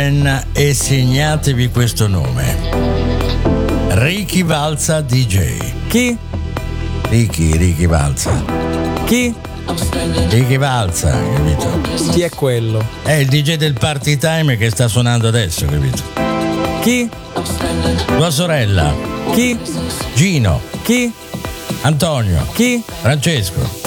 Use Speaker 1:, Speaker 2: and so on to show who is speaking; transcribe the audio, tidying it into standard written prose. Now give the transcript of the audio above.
Speaker 1: E segnatevi questo nome: Ricky Valza DJ.
Speaker 2: Chi?
Speaker 1: Ricky Valza.
Speaker 2: Chi?
Speaker 1: Ricky Valza, capito?
Speaker 2: Chi è quello?
Speaker 1: È il DJ del Party Time che sta suonando adesso, capito?
Speaker 2: Chi?
Speaker 1: Tua sorella.
Speaker 2: Chi?
Speaker 1: Gino.
Speaker 2: Chi?
Speaker 1: Antonio.
Speaker 2: Chi?
Speaker 1: Francesco.